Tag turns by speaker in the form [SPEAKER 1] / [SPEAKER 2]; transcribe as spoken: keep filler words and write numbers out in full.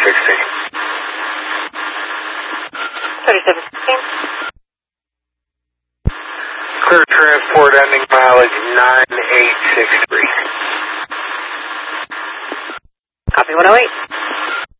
[SPEAKER 1] sixteen.
[SPEAKER 2] thirty-seven sixteen.
[SPEAKER 1] Clear transport ending mileage nine eight six three.
[SPEAKER 2] Copy one oh eight.